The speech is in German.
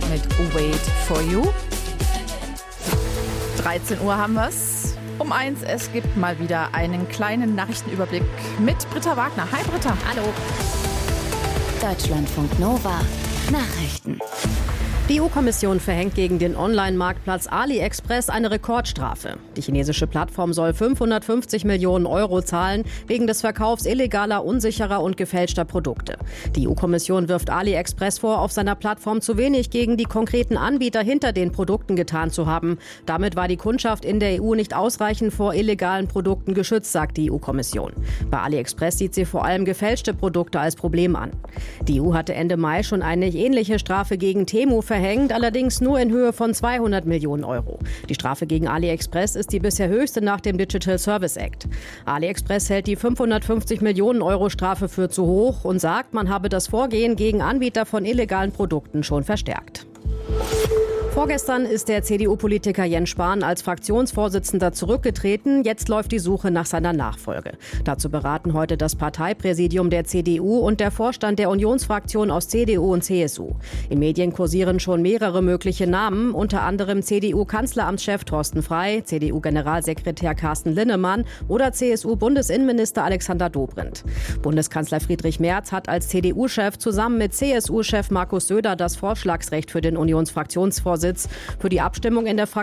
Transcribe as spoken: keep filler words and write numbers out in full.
mit Wait for You. dreizehn Uhr haben wir's. Um eins, es gibt mal wieder einen kleinen Nachrichtenüberblick mit Britta Wagner. Hi Britta. Hallo. Deutschlandfunk Nova. Nachrichten. Die E U-Kommission verhängt gegen den Online-Marktplatz AliExpress eine Rekordstrafe. Die chinesische Plattform soll fünfhundertfünfzig Millionen Euro zahlen wegen des Verkaufs illegaler, unsicherer und gefälschter Produkte. Die E U-Kommission wirft AliExpress vor, auf seiner Plattform zu wenig gegen die konkreten Anbieter hinter den Produkten getan zu haben. Damit war die Kundschaft in der E U nicht ausreichend vor illegalen Produkten geschützt, sagt die E U-Kommission. Bei AliExpress sieht sie vor allem gefälschte Produkte als Problem an. Die E U hatte Ende Mai schon eine ähnliche Strafe gegen Temu verhängt. Verhängt, allerdings nur in Höhe von zweihundert Millionen Euro. Die Strafe gegen AliExpress ist die bisher höchste nach dem Digital Service Act. AliExpress hält die fünfhundertfünfzig Millionen Euro Strafe für zu hoch und sagt, man habe das Vorgehen gegen Anbieter von illegalen Produkten schon verstärkt. Vorgestern ist der C D U-Politiker Jens Spahn als Fraktionsvorsitzender zurückgetreten. Jetzt läuft die Suche nach seiner Nachfolge. Dazu beraten heute das Parteipräsidium der C D U und der Vorstand der Unionsfraktion aus C D U und C S U. In Medien kursieren schon mehrere mögliche Namen, unter anderem C D U-Kanzleramtschef Thorsten Frey, C D U-Generalsekretär Carsten Linnemann oder C S U-Bundesinnenminister Alexander Dobrindt. Bundeskanzler Friedrich Merz hat als C D U-Chef zusammen mit C S U-Chef Markus Söder das Vorschlagsrecht für den Unionsfraktionsvorsitz. Für die Abstimmung in der Fraktion